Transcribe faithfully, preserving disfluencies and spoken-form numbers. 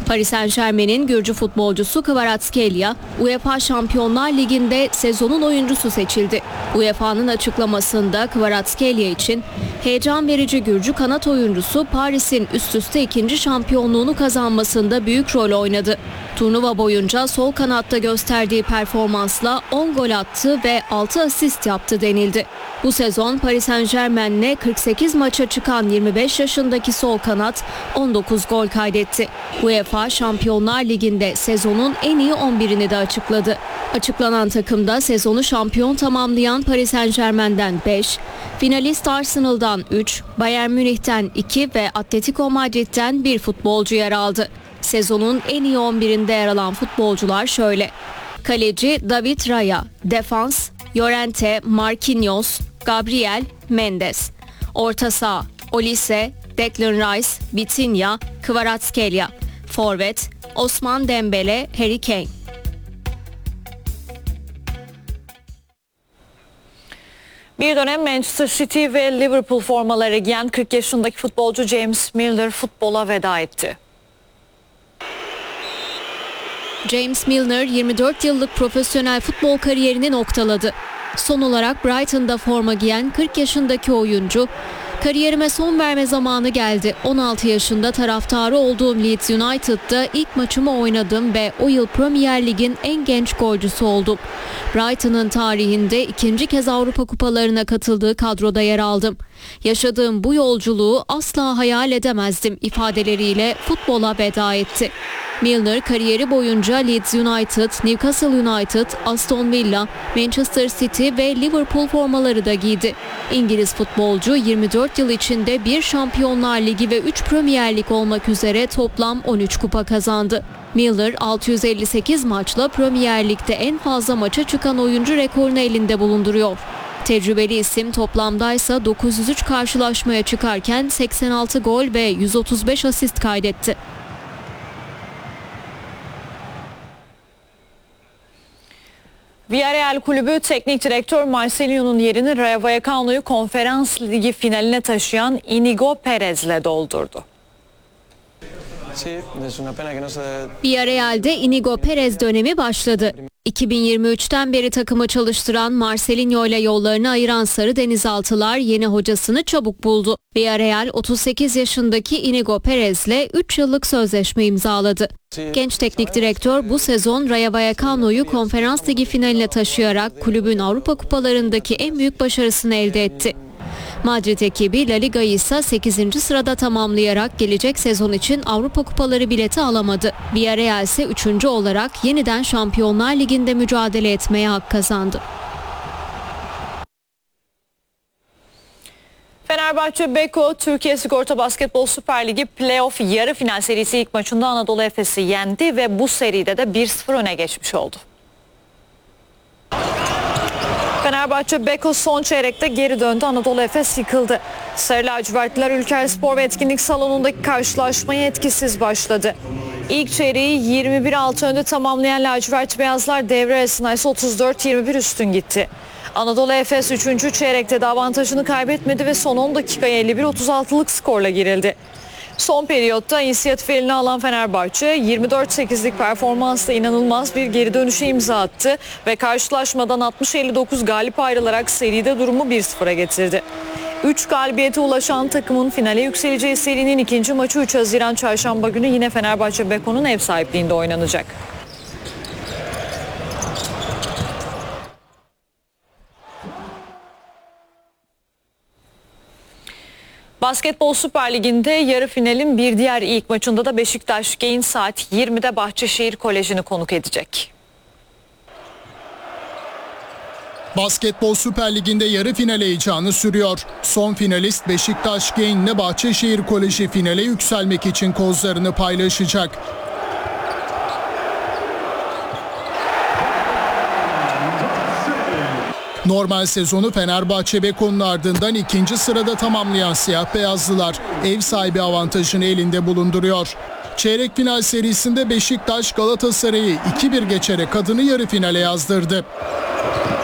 Paris Saint-Germain'in Gürcü futbolcusu Kvaratskhelia, UEFA Şampiyonlar Ligi'nde sezonun oyuncusu seçildi. U E F A'nın açıklamasında Kvaratskhelia için heyecan verici Gürcü kanat oyuncusu Paris'in üst üste ikinci şampiyonluğunu kazanmasında büyük rol oynadı. Turnuva boyunca sol kanatta gösterdiği performansla on gol attı ve altı asist yaptı denildi. Bu sezon Paris Saint-Germain'le kırk sekiz maça çıkan yirmi beş yaşındaki sol kanat on dokuz gol kaydetti. UEFA Şampiyonlar Ligi'nde sezonun en iyi on birini de açıkladı. Açıklanan takımda sezonu şampiyon tamamlayan Paris Saint-Germain'den beş, finalist Arsenal'dan üç, Bayern Münih'ten iki ve Atletico Madrid'den bir futbolcu yer aldı. Sezonun en iyi on birinde yer alan futbolcular şöyle: kaleci David Raya, defans Llorente, Marquinhos, Gabriel, Mendes, orta saha Olise, Declan Rice, Vitinha, Kvaratskhelia, forvet Osman Dembele, Harry Kane. Bir dönem Manchester City ve Liverpool formaları giyen kırk yaşındaki futbolcu James Milner futbola veda etti. James Milner yirmi dört yıllık profesyonel futbol kariyerini noktaladı. Son olarak Brighton'da forma giyen kırk yaşındaki oyuncu, "Kariyerime son verme zamanı geldi. on altı yaşında taraftarı olduğum Leeds United'da ilk maçımı oynadım ve o yıl Premier Lig'in en genç golcüsü oldum. Brighton'ın tarihinde ikinci kez Avrupa Kupalarına katıldığı kadroda yer aldım. Yaşadığım bu yolculuğu asla hayal edemezdim" ifadeleriyle futbola veda etti. Milner kariyeri boyunca Leeds United, Newcastle United, Aston Villa, Manchester City ve Liverpool formaları da giydi. İngiliz futbolcu yirmi dört yıl içinde bir Şampiyonlar Ligi ve üç Premier Lig olmak üzere toplam on üç kupa kazandı. Milner altı yüz elli sekiz maçla Premier Lig'de en fazla maça çıkan oyuncu rekorunu elinde bulunduruyor. Tecrübeli isim toplamdaysa dokuz yüz üç karşılaşmaya çıkarken seksen altı gol ve yüz otuz beş asist kaydetti. Villarreal Kulübü Teknik Direktör Marcelinho'nun yerini Rayo Vallecano'yu Konferans Ligi finaline taşıyan Inigo Perez'le doldurdu. Villarreal'de Inigo Perez dönemi başladı. iki bin yirmi üçten beri takımı çalıştıran Marcelinho ile yollarını ayıran Sarı Denizaltılar yeni hocasını çabuk buldu. Villarreal otuz sekiz yaşındaki Inigo Perez'le üç yıllık sözleşme imzaladı. Genç teknik direktör bu sezon Rayo Vallecano'yu Konferans Ligi finaline taşıyarak kulübün Avrupa Kupalarındaki en büyük başarısını elde etti. Madrid ekibi La Liga'yı ise sekizinci sırada tamamlayarak gelecek sezon için Avrupa Kupaları bileti alamadı. Villarreal ise üçüncü olarak yeniden Şampiyonlar Ligi'nde mücadele etmeye hak kazandı. Fenerbahçe Beko Türkiye Sigorta Basketbol Süper Ligi Playoff yarı final serisi ilk maçında Anadolu Efes'i yendi ve bu seride de bir sıfır öne geçmiş oldu. Fenerbahçe Beko son çeyrekte geri döndü. Anadolu Efes yıkıldı. Sarı lacivertliler Ülker Spor ve Etkinlik Salonu'ndaki karşılaşmaya etkisiz başladı. İlk çeyreği yirmi bir altı önde tamamlayan lacivert beyazlar devre arasında ise otuz dört yirmi bir üstün gitti. Anadolu Efes üçüncü çeyrekte de avantajını kaybetmedi ve son on dakikaya elli bir otuz altılık skorla girildi. Son periyotta inisiyatif eline alan Fenerbahçe yirmi dört sekizlik performansla inanılmaz bir geri dönüşe imza attı ve karşılaşmadan altmış elli dokuz galip ayrılarak seride durumu bir sıfıra getirdi. üç galibiyete ulaşan takımın finale yükseleceği serinin ikinci maçı üç Haziran Çarşamba günü yine Fenerbahçe Beko'nun ev sahipliğinde oynanacak. Basketbol Süper Ligi'nde yarı finalin bir diğer ilk maçında da Beşiktaş Gain saat yirmide Bahçeşehir Koleji'ni konuk edecek. Basketbol Süper Ligi'nde yarı final heyecanı sürüyor. Son finalist Beşiktaş Gain'le Bahçeşehir Koleji finale yükselmek için kozlarını paylaşacak. Normal sezonu Fenerbahçe Beko'nun ardından ikinci sırada tamamlayan siyah beyazlılar ev sahibi avantajını elinde bulunduruyor. Çeyrek final serisinde Beşiktaş Galatasaray'ı iki bir geçerek adını yarı finale yazdırdı.